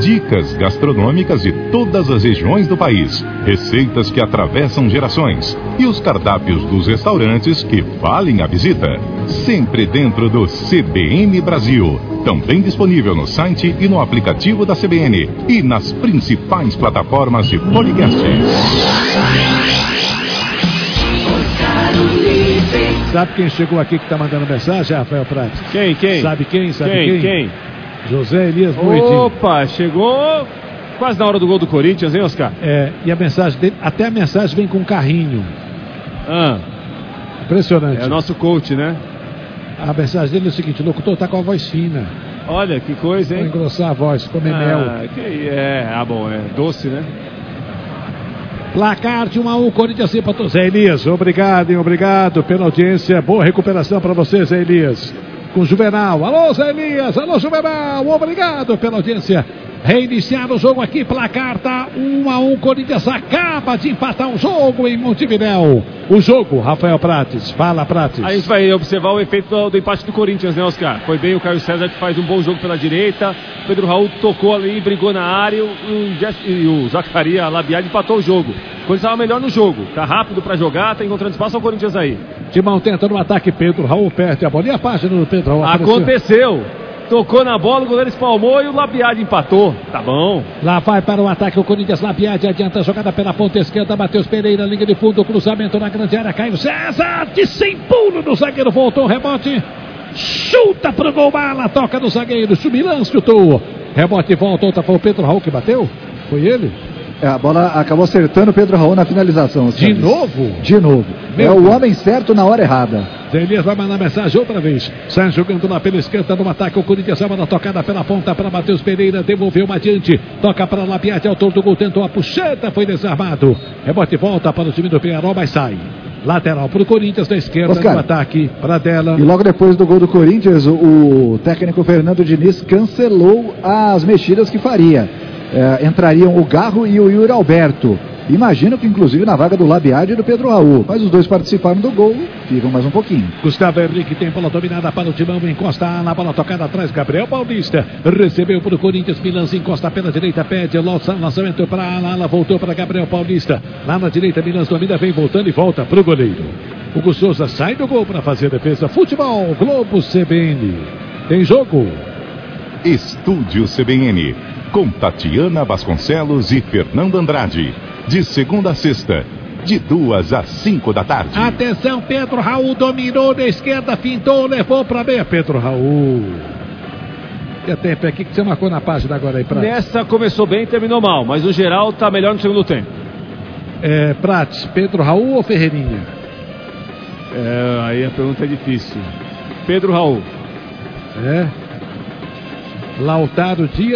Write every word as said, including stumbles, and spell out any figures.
dicas gastronômicas de todas as regiões do país, receitas que atravessam gerações e os cardápios dos restaurantes que valem a visita. Sempre dentro do C B N Brasil. Também disponível no site e no aplicativo da C B N e nas principais plataformas de podcast. Sabe quem chegou aqui que está mandando mensagem, Rafael Prates? Quem, quem? Sabe quem? Sabe quem? quem? Quem? José Elias Moedim. Opa, chegou quase na hora do gol do Corinthians, hein, Oscar? É, e a mensagem dele, até a mensagem vem com um carrinho. Ah. Impressionante. É o nosso coach, né? A mensagem dele é o seguinte: o locutor tá com a voz fina. Olha, que coisa, hein? Vou engrossar a voz, comer ah, mel. Que é, ah, bom, é doce, né? Placar de um a um, Corinthians empatou. Zé Elias, obrigado, hein, obrigado pela audiência. Boa recuperação para você, Zé Elias. Com Juvenal. Alô, Zé Elias. Alô, Juvenal. Obrigado pela audiência. Reiniciar o jogo aqui, placar tá um a um, Corinthians acaba de empatar um jogo em Montevidéu. O jogo, Rafael Prates, fala Prates. A gente vai observar o efeito do, do empate do Corinthians, né, Oscar? Foi bem o Caio César que faz um bom jogo pela direita, Pedro Raul tocou ali, brigou na área, o, o, e o Zacarias Labiade empatou o jogo. O Corinthians estava melhor no jogo, tá rápido pra jogar, tá encontrando espaço ao Corinthians aí. Timão tenta no ataque, Pedro Raul perde a bola e a página do Pedro Raul apareceu. Aconteceu. Tocou na bola, o goleiro espalmou e o Labiade empatou. Tá bom. Lá vai para o ataque o Corinthians. Labiade adianta a jogada pela ponta esquerda. Matheus Pereira, linha de fundo, cruzamento na grande área. Caio César de sem pulo no zagueiro. Voltou o rebote. Chuta pro gol, bala. Toca no zagueiro. Chumilan chutou. Rebote volta. Outra foi o Pedro Raul que bateu. Foi ele? É, a bola acabou acertando o Pedro Raul na finalização. De novo? De novo. Meu é Deus. O homem certo na hora errada. Zé Elias vai mandar mensagem outra vez. Sai jogando lá pela esquerda no ataque. O Corinthians vai mandar tocada pela ponta para Matheus Pereira. Devolveu uma adiante. Toca para Labiade. Autor do gol. Tentou a puxeta. Foi desarmado. Rebote volta para o time do Penharol, mas sai. Lateral para o Corinthians da esquerda. Oscar, no ataque para dela. E logo depois do gol do Corinthians, o, o técnico Fernando Diniz cancelou as mexidas que faria. É, entrariam o Garro e o Yuri Alberto. Imagino que inclusive na vaga do Labiade e do Pedro Raul. Mas os dois participaram do gol, ficam mais um pouquinho. Gustavo Henrique tem bola dominada para o Timão, encosta na bola tocada atrás, Gabriel Paulista recebeu para o Corinthians, Milan se encosta pela direita, pede lançamento para a ala, voltou para Gabriel Paulista, lá na direita Milan domina, vem voltando e volta para o goleiro. Hugo Souza sai do gol para fazer a defesa. Futebol Globo C B N, tem jogo. Estúdio C B N com Tatiana Vasconcelos e Fernando Andrade. De segunda a sexta, de duas às cinco da tarde. Atenção, Pedro Raul dominou na esquerda, fintou, levou para meia. Pedro Raul. Que tempo aqui que você marcou na página agora aí, Prates? Nessa começou bem e terminou mal, mas no geral tá melhor no segundo tempo. É, Prates, Pedro Raul ou Ferreirinha? É, aí a pergunta é difícil. Pedro Raul. É. Lautaro Dias.